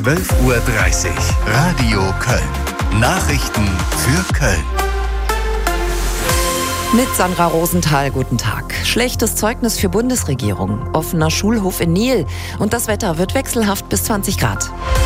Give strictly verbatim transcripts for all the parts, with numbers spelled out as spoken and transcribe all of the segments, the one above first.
zwölf Uhr dreißig. Radio Köln. Nachrichten für Köln. Mit Sandra Rosenthal, guten Tag. Schlechtes Zeugnis für Bundesregierung, offener Schulhof in Nil und das Wetter wird wechselhaft bis zwanzig Grad.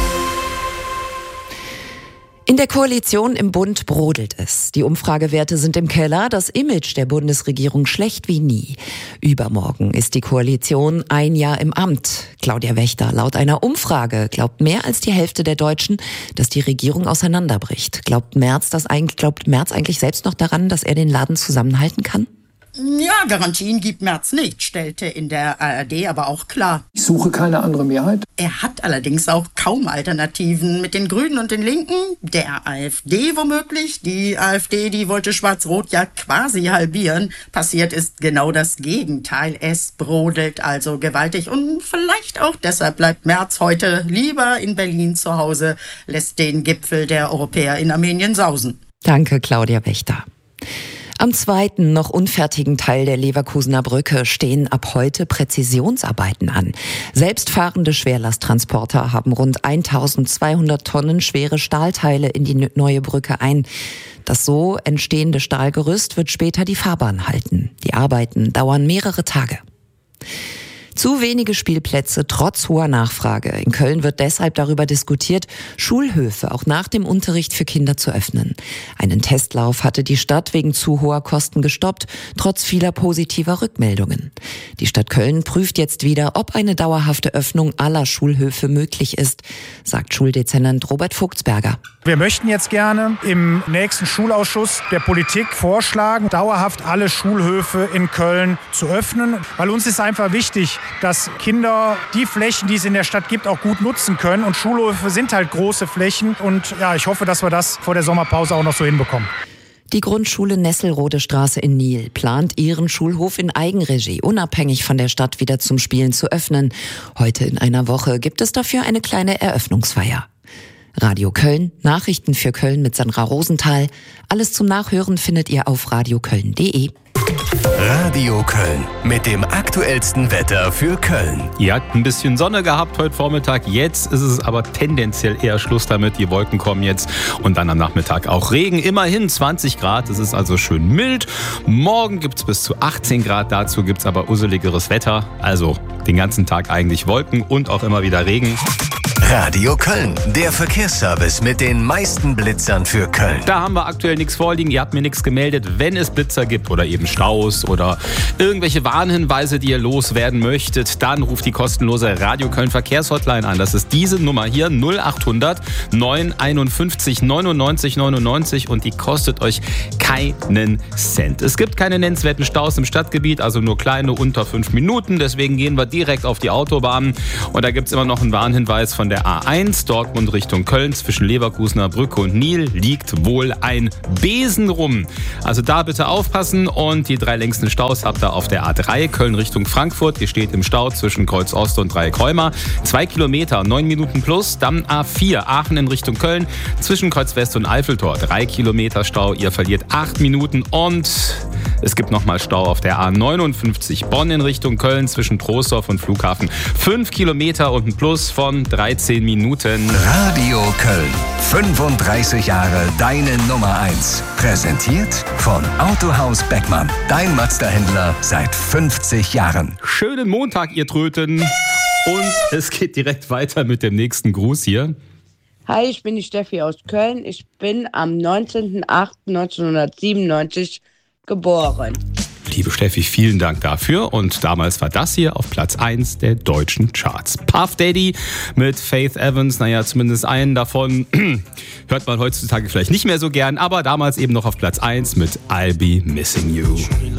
In der Koalition im Bund brodelt es. Die Umfragewerte sind im Keller, das Image der Bundesregierung schlecht wie nie. Übermorgen ist die Koalition ein Jahr im Amt. Claudia Wächter, laut einer Umfrage glaubt mehr als die Hälfte der Deutschen, dass die Regierung auseinanderbricht. Glaubt Merz, das eigentlich, glaubt Merz eigentlich selbst noch daran, dass er den Laden zusammenhalten kann? Ja, Garantien gibt Merz nicht, stellte in der A R D aber auch klar. Ich suche keine andere Mehrheit. Er hat allerdings auch kaum Alternativen. Mit den Grünen und den Linken, der AfD womöglich. Die AfD, die wollte Schwarz-Rot ja quasi halbieren. Passiert ist genau das Gegenteil. Es brodelt also gewaltig. Und vielleicht auch deshalb bleibt Merz heute lieber in Berlin zu Hause, lässt den Gipfel der Europäer in Armenien sausen. Danke, Claudia Wächter. Am zweiten, noch unfertigen Teil der Leverkusener Brücke stehen ab heute Präzisionsarbeiten an. Selbstfahrende Schwerlasttransporter haben rund eintausendzweihundert Tonnen schwere Stahlteile in die neue Brücke ein. Das so entstehende Stahlgerüst wird später die Fahrbahn halten. Die Arbeiten dauern mehrere Tage. Zu wenige Spielplätze trotz hoher Nachfrage. In Köln wird deshalb darüber diskutiert, Schulhöfe auch nach dem Unterricht für Kinder zu öffnen. Einen Testlauf hatte die Stadt wegen zu hoher Kosten gestoppt, trotz vieler positiver Rückmeldungen. Die Stadt Köln prüft jetzt wieder, ob eine dauerhafte Öffnung aller Schulhöfe möglich ist, sagt Schuldezernent Robert Vogtsberger. Wir möchten jetzt gerne im nächsten Schulausschuss der Politik vorschlagen, dauerhaft alle Schulhöfe in Köln zu öffnen, weil uns ist einfach wichtig, dass Kinder die Flächen, die es in der Stadt gibt, auch gut nutzen können. Und Schulhöfe sind halt große Flächen. Und ja, ich hoffe, dass wir das vor der Sommerpause auch noch so hinbekommen. Die Grundschule Nesselrode Straße in Nil plant, ihren Schulhof in Eigenregie, unabhängig von der Stadt, wieder zum Spielen zu öffnen. Heute in einer Woche gibt es dafür eine kleine Eröffnungsfeier. Radio Köln, Nachrichten für Köln mit Sandra Rosenthal. Alles zum Nachhören findet ihr auf radioköln punkt de. Radio Köln mit dem aktuellsten Wetter für Köln. Ihr habt ein bisschen Sonne gehabt heute Vormittag, jetzt ist es aber tendenziell eher Schluss damit. Die Wolken kommen jetzt und dann am Nachmittag auch Regen. Immerhin zwanzig Grad, es ist also schön mild. Morgen gibt es bis zu achtzehn Grad, dazu gibt es aber usseligeres Wetter. Also den ganzen Tag eigentlich Wolken und auch immer wieder Regen. Radio Köln, der Verkehrsservice mit den meisten Blitzern für Köln. Da haben wir aktuell nichts vorliegen, ihr habt mir nichts gemeldet. Wenn es Blitzer gibt oder eben Staus oder irgendwelche Warnhinweise, die ihr loswerden möchtet, dann ruft die kostenlose Radio Köln Verkehrshotline an. Das ist diese Nummer hier, null achthundert neunhunderteinundfünfzig neunundneunzig neunundneunzig und die kostet euch keinen Cent. Es gibt keine nennenswerten Staus im Stadtgebiet, also nur kleine unter fünf Minuten. Deswegen gehen wir direkt auf die Autobahn und da gibt es immer noch einen Warnhinweis von der A eins, Dortmund Richtung Köln, zwischen Leverkusener Brücke und Nil liegt wohl ein Besen rum. Also da bitte aufpassen und die drei längsten Staus habt ihr auf der A drei, Köln Richtung Frankfurt. Die steht im Stau zwischen Kreuz Ost und Dreieck-Rheuma. Zwei Kilometer, neun Minuten plus. Dann A vier, Aachen in Richtung Köln, zwischen Kreuz West und Eiffeltor. Drei Kilometer Stau, ihr verliert acht Minuten und es gibt nochmal Stau auf der A neunundfünfzig, Bonn in Richtung Köln, zwischen Troisdorf und Flughafen. Fünf Kilometer und ein Plus von dreizehn Minuten. Radio Köln, fünfunddreißig Jahre deine Nummer eins. Präsentiert von Autohaus Beckmann, dein Mazda-Händler seit fünfzig Jahren. Schönen Montag, ihr Tröten. Und es geht direkt weiter mit dem nächsten Gruß hier. Hi, ich bin die Steffi aus Köln. Ich bin am neunzehnten achten neunzehnhundertsiebenundneunzig geboren. Liebe Steffi, vielen Dank dafür. Und damals war das hier auf Platz eins der deutschen Charts. Puff Daddy mit Faith Evans, naja, zumindest einen davon hört man heutzutage vielleicht nicht mehr so gern, aber damals eben noch auf Platz eins mit I'll Be Missing You.